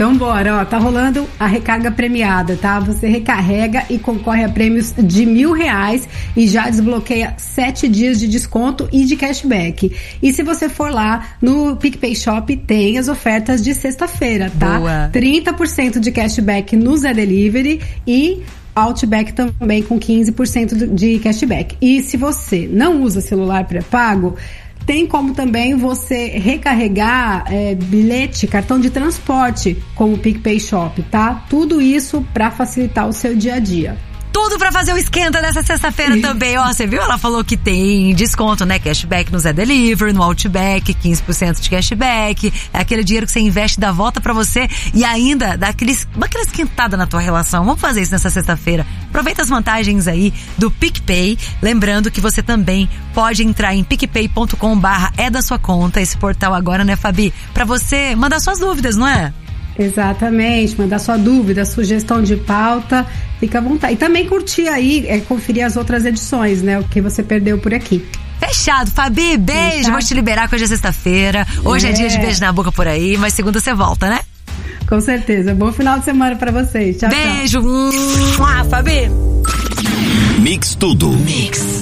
Então bora, ó, tá rolando a recarga premiada, tá? Você recarrega e concorre a prêmios de R$1.000 e já desbloqueia 7 dias de desconto e de cashback. E se você for lá no PicPay Shop, tem as ofertas de sexta-feira, tá? Boa. 30% de cashback no Zé Delivery e Outback também com 15% de cashback. E se você não usa celular pré-pago, tem como também você recarregar bilhete, cartão de transporte com o PicPay Shop, tá? Tudo isso para facilitar o seu dia a dia. Tudo pra fazer o esquenta dessa sexta-feira também. Ó, você viu? Ela falou que tem desconto, né? Cashback no Zé Delivery, no Outback, 15% de cashback. É aquele dinheiro que você investe, dá volta pra você e ainda dá aquela esquentada na tua relação. Vamos fazer isso nessa sexta-feira. Aproveita as vantagens aí do PicPay. Lembrando que você também pode entrar em picpay.com/é da sua conta, esse portal agora, né, Fabi? Pra você mandar suas dúvidas, não é? Exatamente, mandar sua dúvida, sugestão de pauta, fica à vontade. E também curtir aí, conferir as outras edições, né? O que você perdeu por aqui. Fechado, Fabi, beijo, Fechado. Vou te liberar, que hoje é sexta-feira. Hoje é dia de beijo na boca por aí, mas segunda você volta, né? Com certeza, bom final de semana pra vocês. Tchau, beijo, tchau. Fabi. Mix Tudo. Mix.